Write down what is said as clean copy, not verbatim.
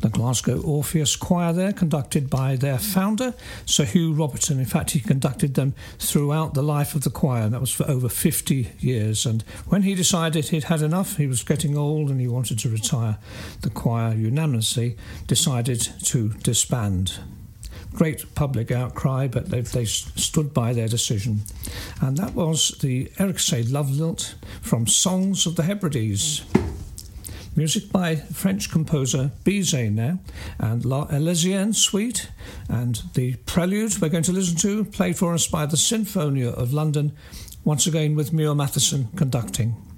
the Glasgow Orpheus Choir there, conducted by their founder, Sir Hugh Robertson. In fact, he conducted them throughout the life of the choir, and that was for over 50 years. And when he decided he'd had enough, he was getting old and he wanted to retire, the choir unanimously decided to disband. Great public outcry, but they stood by their decision. And that was the Eirikshey Love Lilt from Songs of the Hebrides. Music by French composer Bizet now, and La Elysienne Suite, and the prelude we're going to listen to, played for us by the Sinfonia of London, once again with Muir Matheson conducting.